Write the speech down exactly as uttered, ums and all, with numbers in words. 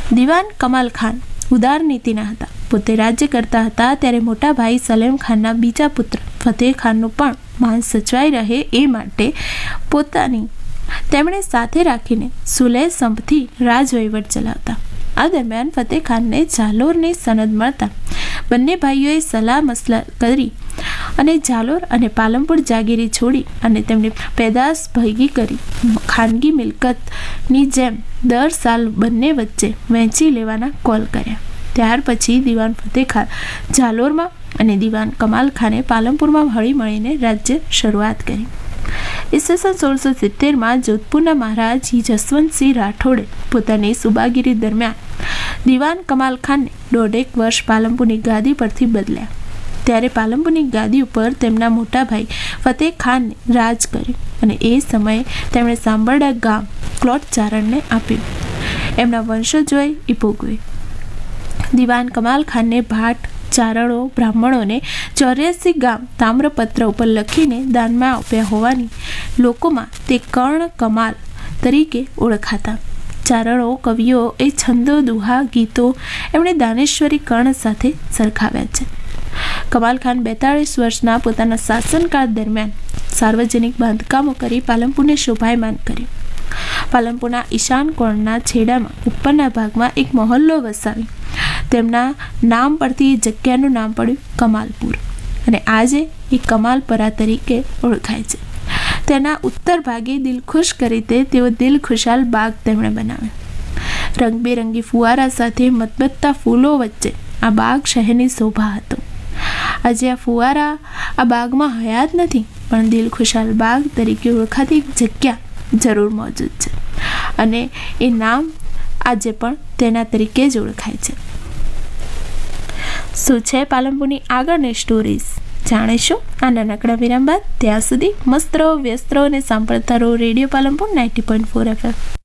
દિવાન કમાલ ખાન ઉદાર નીતિના હતા. પોતે રાજ્ય કરતા હતા ત્યારે મોટા ભાઈ સલેમ ખાનના બીજા પુત્ર ફતેહ ખાનનું પણ માન સચવાઈ રહે એ માટે પોતાની તેમણે સાથે રાખીને સુલેહ સંપથી રાજવહીવટ ચલાવતા. આ દરમિયાન ફતેહ ખાનને જાલોરની સનદ મળતા બંને ભાઈઓએ સલાહ મસલત કરી અને જાલોર અને પાલનપુર જાગીરી છોડી અને તેમની પેદાશ ભેગી કરી ખાનગી મિલકતની જેમ દર સાલ બંને વચ્ચે વહેંચી લેવાના કોલ કર્યા. ત્યાર પછી દિવાન ફતેહ ખાન જાલોરમાં અને દિવાન કમાલ ખાને પાલનપુરમાં હળી મળીને રાજ્ય શરૂઆત કરી. ઈસવીસન સોળસો સિત્તેરમાં જોધપુરના મહારાજ જસવંતસિંહ રાઠોડે પોતાની સુબાગીરી દરમિયાન દિવાન કમાલ ખાનને દોઢેક વર્ષ પાલનપુરની ગાદી પરથી બદલ્યા. ત્યારે પાલનપુરની ગાદી ઉપર તેમના મોટા ભાઈ ફતેહ ખાનને રાજ કર્યું અને એ સમયે તેમણે સાંબરડા ગામ ક્લોટ ચારણને આપ્યું. એમના વંશજોએ એ ભોગવ્યું. દિવાન કમાલ ખાનને ભાટ ચારણો બ્રાહ્મણોને ચોર્યાસી ગામ તામ્રપત્ર ઉપર લખીને દાનમાં આપ્યા હોવાની લોકોમાં તે કર્ણ કમાલ તરીકે ઓળખાતા. ચારણો કવિઓ એ છંદો દુહા ગીતો એમણે દાનેશ્વરી કર્ણ સાથે સરખાવ્યા છે. કમાલ ખાન બેતાળીસ વર્ષના પોતાના શાસનકાળ દરમિયાન સાર્વજનિક બાંધકામો કરી પાલનપુરને શોભાયમાન કર્યું. પાલનપુરના ઈશાન કોણના છેડામાં ઉપરના ભાગમાં એક મહોલ્લો વસાવી તેમના નામ પરથી એ જગ્યાનું નામ પડ્યું કમાલપુર અને આજે એ કમાલપરા તરીકે ઓળખાય છે. તેના ઉત્તર ભાગે દિલખુશ કરી તે તેઓ દિલ ખુશાલ બાગ તેમણે બનાવ્યો. રંગબેરંગી ફુવારા સાથે મતબત્તા ફૂલો વચ્ચે આ બાગ શહેરની શોભા હતો. આજે આ ફુવારા આ બાગમાં હયાત નથી પણ દિલ ખુશાલ બાગ તરીકે ઓળખાતી જગ્યા જરૂર મોજૂદ છે અને એ નામ આજે પણ તેના તરીકે જ ઓળખાય છે. શું છે પાલનપુરની આગળની સ્ટોરીઝ જાણીશું આ નાનકડા વિરામ બાદ. ત્યાં સુધી મસ્ત રહો, વ્યસ્ત રહો અને સાંભળતા રહો radio Palanpur ninety point four F M.